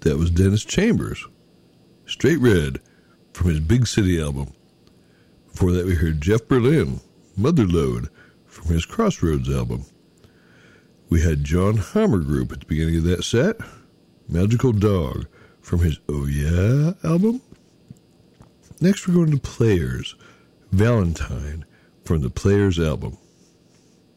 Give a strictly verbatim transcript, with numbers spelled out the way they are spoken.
That was Dennis Chambers, Straight Red, from his Big City album. Before that, we heard Jeff Berlin, Motherlode, from his Crossroads album. We had John Hammer Group at the beginning of that set, Magical Dog, from his Oh Yeah album. Next, we're going to Players, Valentine, from the Players album.